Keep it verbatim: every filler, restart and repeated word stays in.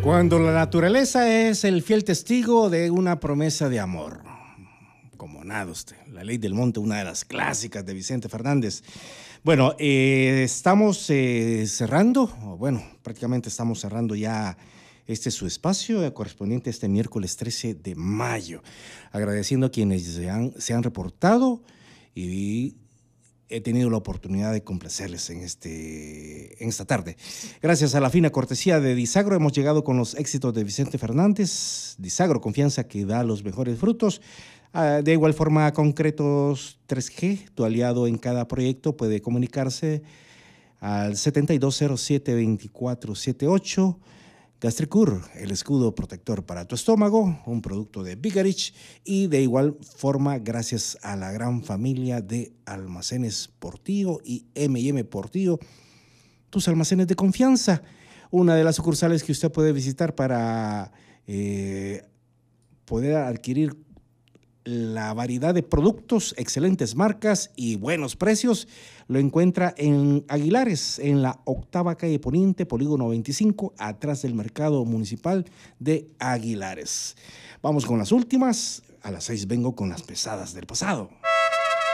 Cuando la naturaleza es el fiel testigo de una promesa de amor. Como nada usted. La ley del monte, una de las clásicas de Vicente Fernández. Bueno, eh, estamos eh, cerrando, bueno, prácticamente estamos cerrando ya este su espacio eh, correspondiente a este miércoles trece de mayo. Agradeciendo a quienes se han, se han reportado y he tenido la oportunidad de complacerles en, este, en esta tarde. Gracias a la fina cortesía de Disagro hemos llegado con los éxitos de Vicente Fernández. Disagro, confianza que da los mejores frutos. Uh, de igual forma, Concretos tres G, tu aliado en cada proyecto, puede comunicarse al setenta y dos cero siete, veinticuatro setenta y ocho. Gastricur, el escudo protector para tu estómago, un producto de Bigarich. Y de igual forma, gracias a la gran familia de Almacenes Portillo y eme y eme Portillo, tus almacenes de confianza. Una de las sucursales que usted puede visitar para eh, poder adquirir la variedad de productos, excelentes marcas y buenos precios, lo encuentra en Aguilares, en la octava calle Poniente, Polígono veinticinco, atrás del Mercado Municipal de Aguilares. Vamos con las últimas. A las seis vengo con las pesadas del pasado.